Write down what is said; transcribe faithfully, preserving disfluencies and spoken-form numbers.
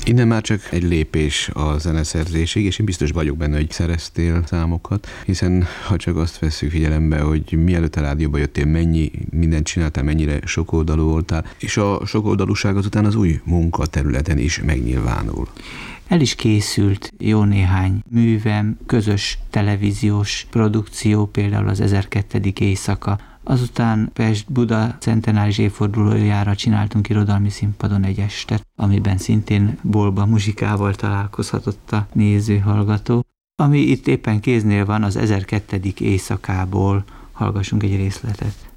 Innen már csak egy lépés a zeneszerzésig, és én biztos vagyok benne, hogy szereztél számokat, hiszen ha csak azt vesszük figyelembe, hogy mielőtt a rádióba jöttél, mennyi mindent csináltál, mennyire sokoldalú voltál, és a sokoldalúság azután az új munkaterületen is megnyilvánul. El is készült jó néhány művem, közös televíziós produkció, például az ezerkettő. éjszaka. Azután Pest-Buda centenáris évfordulójára csináltunk irodalmi színpadon egy estet, amiben szintén bolba muzsikával találkozhatott a néző, hallgató. Ami itt éppen kéznél van, az ezerkettő. éjszakából hallgassunk egy részletet.